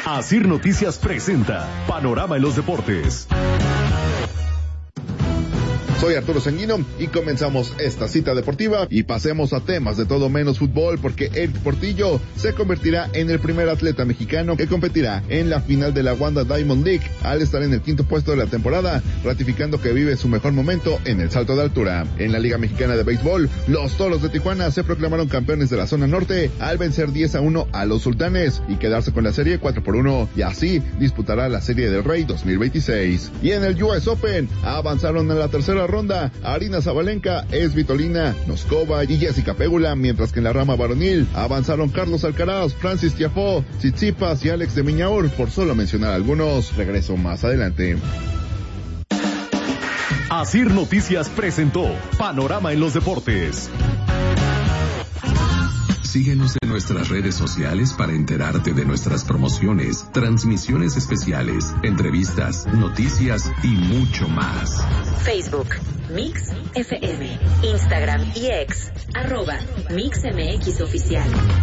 Asir Noticias presenta Panorama en los Deportes. Soy Arturo Sanguino y comenzamos esta cita deportiva y pasemos a temas de todo menos fútbol porque Eric Portillo se convertirá en el primer atleta mexicano que competirá en la final de la Wanda Diamond League al estar en el quinto puesto de la temporada, ratificando que vive su mejor momento en el salto de altura. En la Liga Mexicana de Béisbol, los Toros de Tijuana se proclamaron campeones de la zona norte al vencer 10-1 a los Sultanes y quedarse con la serie 4-1 y así disputará la Serie del Rey 2026. Y en el US Open avanzaron a la tercera ronda Arina Zabalenka, Svitolina Noskova y Jessica Pegula, mientras que en la rama varonil avanzaron Carlos Alcaraz, Francis Tiafoe, Tsitsipas y Alex de Minaur, por solo mencionar algunos. Regreso más adelante. Asir Noticias presentó Panorama en los Deportes. Síguenos en nuestras redes sociales para enterarte de nuestras promociones, transmisiones especiales, entrevistas, noticias y mucho más. Facebook, Mix FM, Instagram y X, @MixMX Oficial.